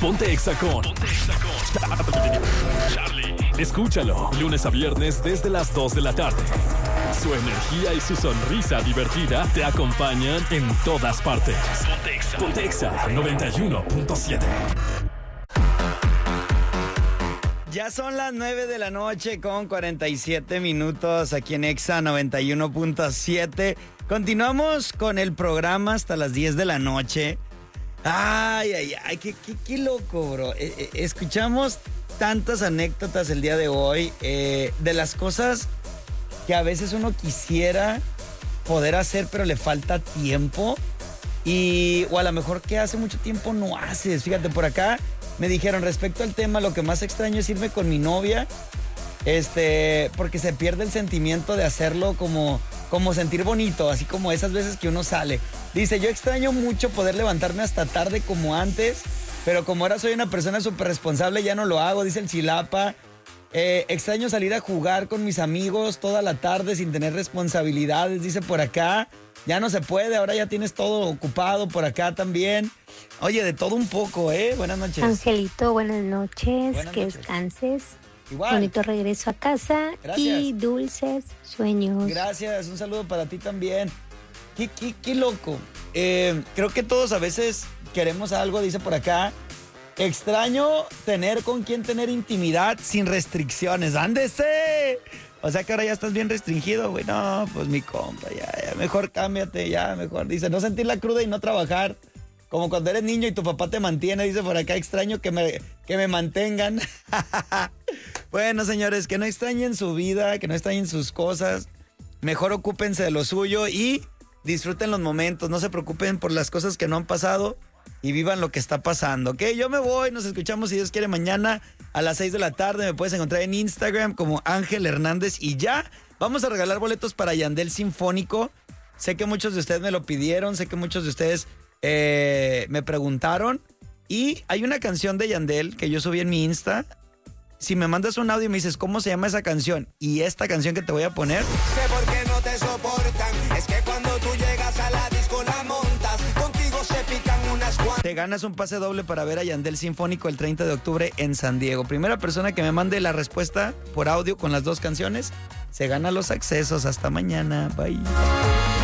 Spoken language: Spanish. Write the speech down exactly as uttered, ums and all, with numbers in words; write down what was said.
Ponte Exa con Ponte Exa con Charlie. Escúchalo lunes a viernes desde las dos de la tarde. Su energía y su sonrisa divertida te acompañan en todas partes. Ponte Exa. Ponte Exa noventa y uno punto siete. Ya son las nueve de la noche con cuarenta y siete minutos aquí en Exa noventa y uno punto siete. Continuamos con el programa hasta las diez de la noche. Ay, ay, ay, qué, qué, qué loco, bro. Eh, eh, escuchamos tantas anécdotas el día de hoy eh, de las cosas que a veces uno quisiera poder hacer, pero le falta tiempo. Y, o a lo mejor que hace mucho tiempo no haces. Fíjate, por acá me dijeron respecto al tema, lo que más extraño es irme con mi novia, este, porque se pierde el sentimiento de hacerlo como, como sentir bonito, así como esas veces que uno sale. Dice, yo extraño mucho poder levantarme hasta tarde como antes, pero como ahora soy una persona súper responsable, ya no lo hago, dice el Chilapa. Eh, extraño salir a jugar con mis amigos toda la tarde sin tener responsabilidades, dice por acá. Ya no se puede, ahora ya tienes todo ocupado por acá también. Oye, de todo un poco, ¿eh? Buenas noches. Angelito, buenas noches. Buenas que noches. Descanses. Igual. Bonito regreso a casa. Gracias. Y dulces sueños. Gracias, un saludo para ti también. Qué, qué, qué loco. Eh, creo que todos a veces queremos algo, dice por acá. Extraño tener con quien tener intimidad sin restricciones. ¡Ándese! O sea que ahora ya estás bien restringido, güey. No, pues mi compa, ya, ya, mejor cámbiate, ya, mejor. Dice, no sentir la cruda y no trabajar. Como cuando eres niño y tu papá te mantiene, dice por acá, extraño que me, que me mantengan. Bueno, señores, que no extrañen su vida, que no extrañen sus cosas. Mejor ocúpense de lo suyo y disfruten los momentos. No se preocupen por las cosas que no han pasado y vivan lo que está pasando, ¿ok? Yo me voy, nos escuchamos si Dios quiere mañana a las seis de la tarde. Me puedes encontrar en Instagram como Ángel Hernández y ya vamos a regalar boletos para Yandel Sinfónico. Sé que muchos de ustedes me lo pidieron, sé que muchos de ustedes eh, me preguntaron y hay una canción de Yandel que yo subí en mi Insta. Si me mandas un audio y me dices cómo se llama esa canción y esta canción que te voy a poner, Sé por qué no te soportan. Es que cuando tú llegas a la disco la montas. Contigo se pican unas cuantas. te ganas un pase doble para ver a Yandel Sinfónico el treinta de octubre en San Diego. Primera persona que me mande la respuesta por audio con las dos canciones se gana los accesos. Hasta mañana. Bye.